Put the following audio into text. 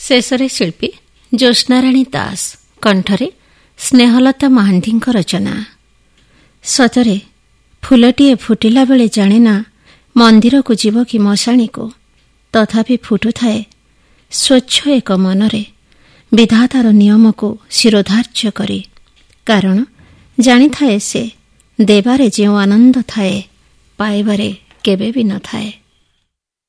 ଶେଷରେ ଶିଳ୍ପୀ ଜ୍ୟୋତ୍ସ୍ନାରାଣୀ ଦାସ, କଣ୍ଠରେ ସ୍ନେହଲତା ମହାନ୍ତିଙ୍କ ରଚନା। ସତରେ ଫୁଲଟିଏ ଫୁଟିଲା ବେଳେ ଜାଣେନା ମନ୍ଦିରକୁ ଯିବ କି ମଶାଣିକୁ, ତଥାପି ଫୁଟୁଥାଏ ସ୍ୱଚ୍ଛ ଏକ ମନରେ ବିଧାତାର ନିୟମକୁ ଶିରୋଧାର୍ଯ୍ୟ କରି। କାରଣ ଜାଣିଥାଏ ସେ ଦେବାରେ ଯେଉଁ ଆନନ୍ଦ ଥାଏ ପାଇବାରେ କେବେ ବି ନଥାଏ।